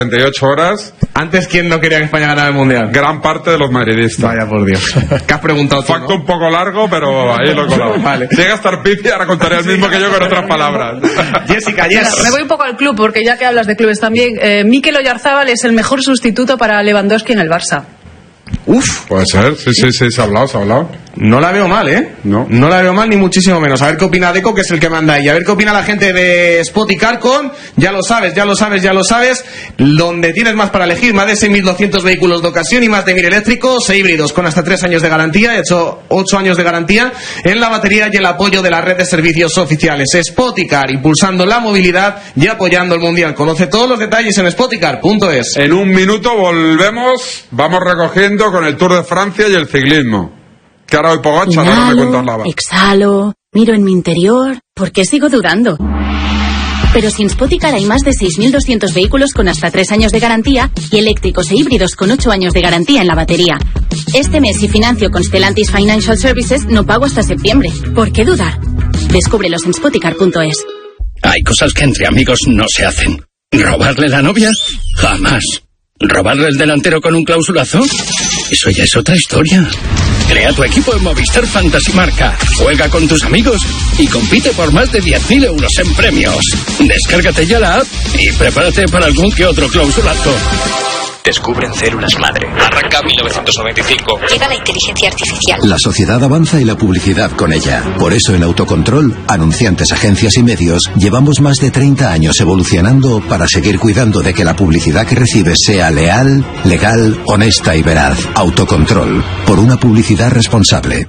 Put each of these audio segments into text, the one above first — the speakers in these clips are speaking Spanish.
48 horas. Antes, ¿quién no quería que España ganara el Mundial? Gran parte de los madridistas. Vaya por Dios. ¿Qué has preguntado tú, Facto un poco largo, pero ahí lo he colado. Vale. Si llega a estar Pipi, ahora contaré el mismo que yo con otras palabras. Jessica, Bueno, me voy un poco al club, porque ya que hablas de clubes también, Mikel Oyarzábal es el mejor sustituto para Lewandowski en el Barça. Uf. Puede ser, sí, se ha hablado. No la veo mal, ¿eh? No la veo mal ni muchísimo menos. A ver qué opina Deco, que es el que manda ahí. A ver qué opina la gente de Spoticar con, ya lo sabes, donde tienes más para elegir, más de 6.200 vehículos de ocasión y más de 1.000 eléctricos e híbridos con hasta 3 años de garantía, hecho 8 años de garantía en la batería y el apoyo de la red de servicios oficiales. Spoticar, impulsando la movilidad y apoyando el Mundial. Conoce todos los detalles en spoticar.es. En un minuto volvemos, vamos recogiendo con el Tour de Francia y el ciclismo. Que ahora hoy Pogačar, ahora me cuentas la va. Exhalo, miro en mi interior. ¿Por qué sigo dudando? Pero sin Spoticar hay más de 6.200 vehículos con hasta 3 años de garantía y eléctricos e híbridos con 8 años de garantía en la batería. Este mes, si financio con Stellantis Financial Services, no pago hasta septiembre. ¿Por qué dudar? Descúbrelos en spoticar.es. Hay cosas que entre amigos no se hacen. ¿Robarle la novia? Jamás. ¿Robarle el delantero con un clausulazo? Eso ya es otra historia. Crea tu equipo en Movistar Fantasy Marca. Juega con tus amigos y compite por más de 10.000 euros en premios. Descárgate ya la app y prepárate para algún que otro clausulazo. Descubren células madre. Arranca 1995. Llega la inteligencia artificial. La sociedad avanza y la publicidad con ella. Por eso en Autocontrol, anunciantes, agencias y medios, llevamos más de 30 años evolucionando para seguir cuidando de que la publicidad que recibes sea leal, legal, honesta y veraz. Autocontrol. Por una publicidad responsable.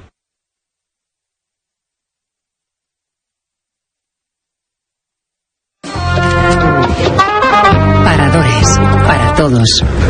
Para todos.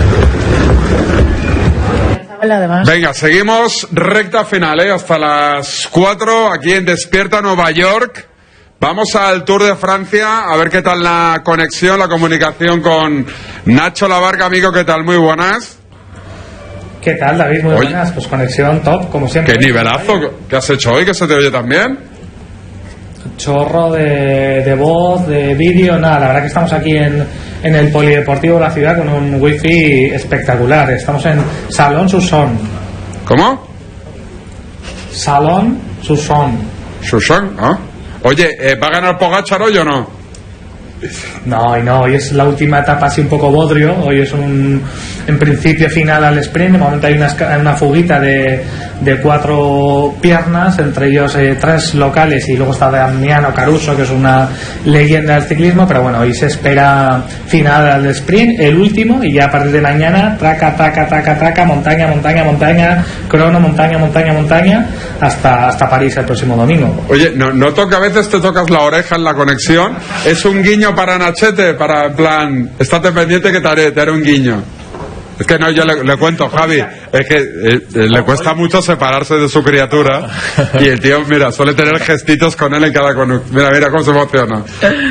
Venga, seguimos recta final, hasta las 4 aquí en Despierta Nueva York. Vamos al Tour de Francia a ver qué tal la conexión, la comunicación con Nacho Labarca. Amigo, ¿qué tal? Muy buenas. ¿Qué tal, David? Muy buenas. Pues conexión top, como siempre. ¿Qué nivelazo que has hecho hoy, que se te oye también? Chorro de voz, de vídeo, nada. La verdad que estamos aquí en el polideportivo de la ciudad con un wifi espectacular. Estamos en Salón Susón. ¿Cómo? Salón Susón. ¿Susón? ¿Ah? Oye, ¿va a ganar Pogačar hoy o no? No, hoy es la última etapa así un poco bodrio. Hoy es en principio final al sprint. De momento hay una fuguita de 4 piernas, entre ellos 3 locales y luego está Damiano Caruso, que es una leyenda del ciclismo. Pero bueno, hoy se espera final al sprint, el último, y ya a partir de mañana traca, montaña, crono, montaña hasta París el próximo domingo. Oye, noto que a veces te tocas la oreja en la conexión. Es un guiño para Nachete, para en plan, estate pendiente que te haré un guiño. Es que no, yo le cuento, Javi, es que le cuesta mucho separarse de su criatura y el tío, mira, suele tener gestitos con él en cada conexión. Mira cómo se emociona.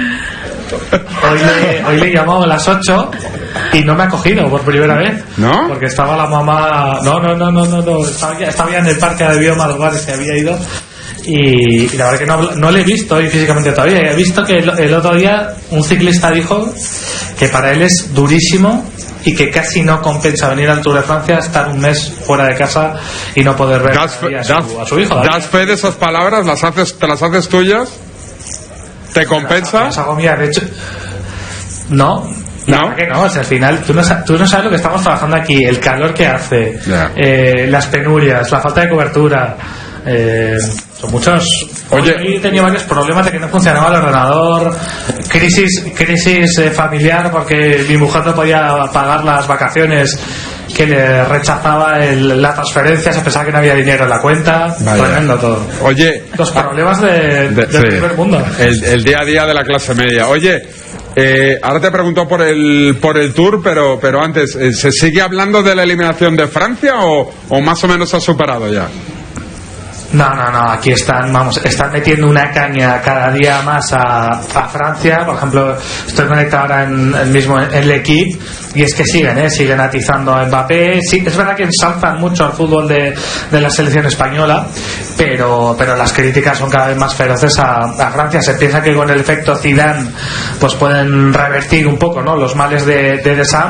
Hoy le he llamado a las 8 y no me ha cogido por primera vez. ¿No? Porque estaba la mamá. No. Estaba ya en el parque de biomas, se había ido. Y la verdad que no le he visto hoy físicamente todavía. He visto que el otro día un ciclista dijo que para él es durísimo y que casi no compensa venir al Tour de Francia, estar un mes fuera de casa y no poder ver a su hijo. ¿Das fe de esas palabras? ¿Te las haces tuyas? ¿Te compensa? Las hago mías, de hecho. No. No, que no, o sea, al final tú no sabes lo que estamos trabajando aquí, el calor que hace, las penurias, la falta de cobertura. Son muchos. Oye, he tenido varios problemas de que no funcionaba el ordenador, crisis familiar porque mi mujer no podía pagar las vacaciones, que le rechazaba las transferencias a pesar que no había dinero en la cuenta. Tremendo todo. Oye, los problemas del primer mundo, el día a día de la clase media. Oye, ahora te pregunto por el Tour, pero antes, ¿se sigue hablando de la eliminación de Francia o más o menos se ha superado ya? No, aquí están metiendo una caña cada día más a Francia. Por ejemplo, estoy conectado ahora en L'Equipe y es que siguen atizando a Mbappé. Sí, es verdad que ensalzan mucho al fútbol de la selección española, pero las críticas son cada vez más feroces a Francia. Se piensa que con el efecto Zidane pues pueden revertir un poco, ¿no?, los males de Deschamps,